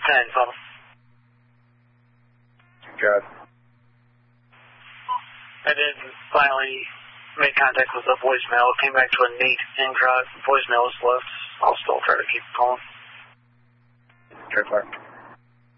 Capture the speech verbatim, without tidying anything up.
ten, Father. Got it. And then finally made contact with the voicemail. Came back to a neat in-drive. Voicemail was left. I'll still try to keep calling. Okay, fine.